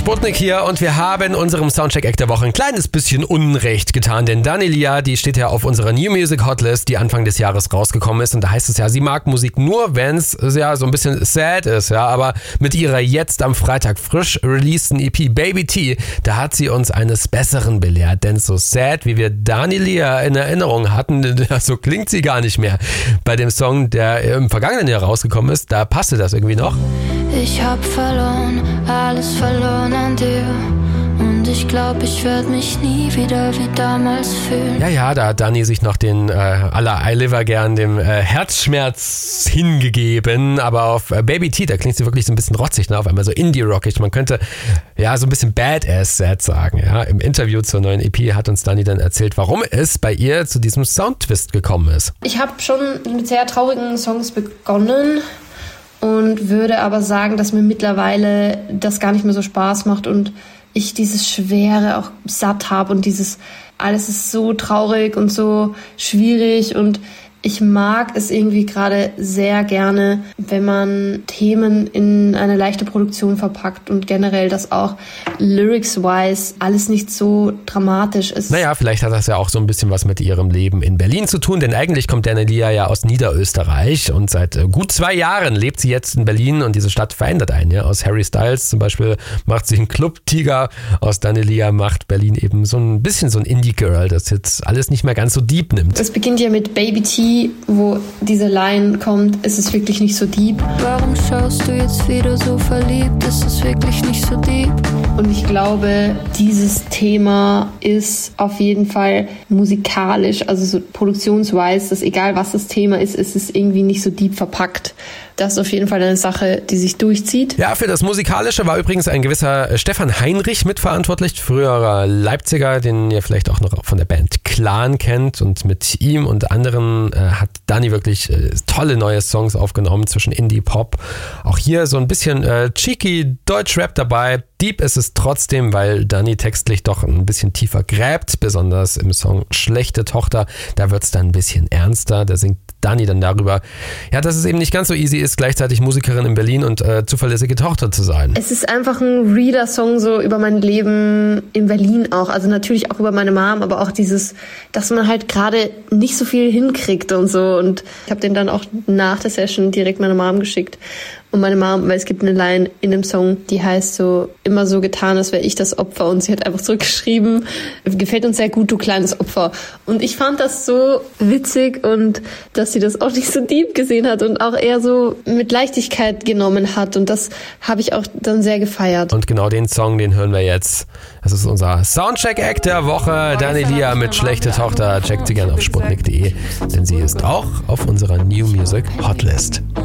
Sputnik hier und wir haben unserem Soundcheck-Act der Woche ein kleines bisschen Unrecht getan, denn Dani Lia, die steht ja auf unserer New Music Hotlist, die Anfang des Jahres rausgekommen ist und da heißt es ja, sie mag Musik nur, wenn es ja so ein bisschen sad ist, ja, aber mit ihrer jetzt am Freitag frisch releaseden EP Baby T, da hat sie uns eines Besseren belehrt, denn so sad, wie wir Dani Lia in Erinnerung hatten, so klingt sie gar nicht mehr. Bei dem Song, der im vergangenen Jahr rausgekommen ist, da passte das irgendwie noch. Ich hab verloren, alles verloren an dir. Und ich glaub, ich werd mich nie wieder wie damals fühlen. Ja, da hat Dani sich noch den à la I Live Again, dem Herzschmerz hingegeben. Aber auf Baby T, da klingt sie wirklich so ein bisschen rotzig, ne? Auf einmal so Indie-rockig. Man könnte ja so ein bisschen Badass-Sad sagen. Ja? Im Interview zur neuen EP hat uns Dani dann erzählt, warum es bei ihr zu diesem Soundtwist gekommen ist. Ich habe schon mit sehr traurigen Songs begonnen. Und würde aber sagen, dass mir mittlerweile das gar nicht mehr so Spaß macht und ich dieses Schwere auch satt habe und dieses alles ist so traurig und so schwierig und ich mag es irgendwie gerade sehr gerne, wenn man Themen in eine leichte Produktion verpackt und generell, dass auch lyrics-wise alles nicht so dramatisch ist. Naja, vielleicht hat das ja auch so ein bisschen was mit ihrem Leben in Berlin zu tun, denn eigentlich kommt Dani Lia ja aus Niederösterreich und seit gut 2 Jahren lebt sie jetzt in Berlin und diese Stadt verändert einen. Ja? Aus Harry Styles zum Beispiel macht sie einen Club-Tiger, aus Dani Lia macht Berlin eben so ein bisschen so ein Indie-Girl, das jetzt alles nicht mehr ganz so deep nimmt. Es beginnt ja mit Baby T, wo diese Line kommt, ist es wirklich nicht so deep. Warum schaust du jetzt wieder so verliebt? Ist es wirklich nicht so deep? Und ich glaube, dieses Thema ist auf jeden Fall musikalisch, also so produktionsweise, dass egal was das Thema ist es irgendwie nicht so deep verpackt. Das ist auf jeden Fall eine Sache, die sich durchzieht. Ja, für das Musikalische war übrigens ein gewisser Stefan Heinrich mitverantwortlich, früherer Leipziger, den ihr vielleicht auch noch von der Band Clan kennt. Und mit ihm und anderen hat Dani wirklich tolle neue Songs aufgenommen zwischen Indie, Pop. Auch hier so ein bisschen cheeky Deutsch-Rap dabei. Deep ist es trotzdem, weil Dani textlich doch ein bisschen tiefer gräbt, besonders im Song Schlechte Tochter. Da wird es dann ein bisschen ernster. Da singt Dani dann darüber, ja, dass es eben nicht ganz so easy ist, gleichzeitig Musikerin in Berlin und zuverlässige Tochter zu sein. Es ist einfach ein Reader-Song so über mein Leben in Berlin auch. Also natürlich auch über meine Mom, aber auch dieses, dass man halt gerade nicht so viel hinkriegt und so. Und ich habe den dann auch nach der Session direkt meiner Mom geschickt. Und meine Mom, weil es gibt eine Line in dem Song, die heißt so, immer so getan, als wäre ich das Opfer. Und sie hat einfach zurückgeschrieben, gefällt uns sehr gut, du kleines Opfer. Und ich fand das so witzig und dass sie das auch nicht so deep gesehen hat und auch eher so mit Leichtigkeit genommen hat. Und das habe ich auch dann sehr gefeiert. Und genau den Song, den hören wir jetzt. Das ist unser Soundcheck-Act der Woche. Dani Lia mit Schlechte Tochter. Checkt sie gerne auf sputnik.de, denn sie ist auch auf unserer New Music Hotlist.